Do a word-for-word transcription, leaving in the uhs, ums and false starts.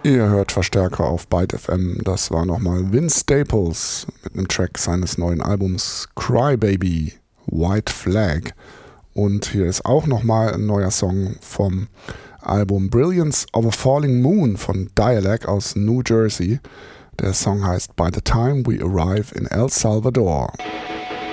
Ihr hört Verstärker auf Byte F M. Das war nochmal Vince Staples mit einem Track seines neuen Albums Cry Baby, White Flag. Und hier ist auch nochmal ein neuer Song vom Album Brilliance of a Falling Moon von Dialect aus New Jersey. Der Song heißt By the Time We Arrive in El Salvador.